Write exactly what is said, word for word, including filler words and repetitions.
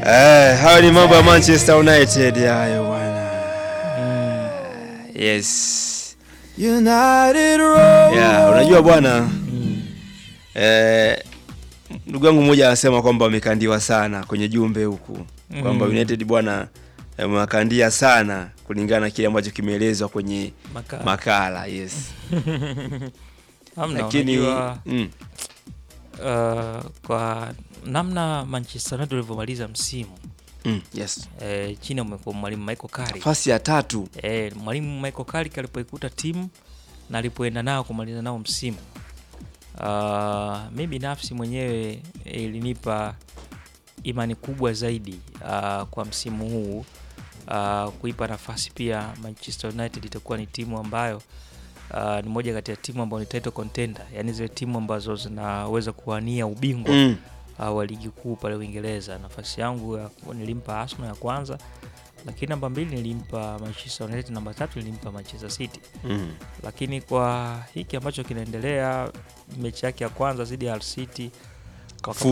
Eh, hayo ni mambo ya Manchester United hayo bwana. Mm. Yes. United Road. Yeah, unajua bwana. Mm. Eh, ndugu yangu mmoja anasema kwamba wamekandiwa sana kwenye jumbe huku. Mm. Kwamba United bwana wamekandia sana kulingana kile ambacho kimeelezwa kwenye makala. Makala, yes. Lakini mm. uh, kwa namna Manchester United walivyomaliza msimu. Mm, yes. Eh, chini umekuwa mwalimu Michael Carrick. Nafasi ya tatu. Eh, mwalimu Michael Carrick alipoikuta timu na alipoenda nao kumaliza nao msimu. Uh, mimi binafsi mwenyewe ilinipa imani kubwa zaidi uh, kwa msimu huu uh, kuipa nafasi pia Manchester United itakuwa ni timu ambayo uh, ni moja kati ya timu ambayo ni title contender, yani zile timu ambazo zinaweza kuwania ubingwa mm. uh, wa ligi kuu pale Uingereza. Nafasi yangu ya, nilimpa Arsenal ya kwanza, lakini namba mbili nilimpa Manchester United, namba tatu nilimpa Manchester City. Mm. Lakini kwa hiki ambacho kinaendelea, mechi yake ya kwanza dhidi ya Hull City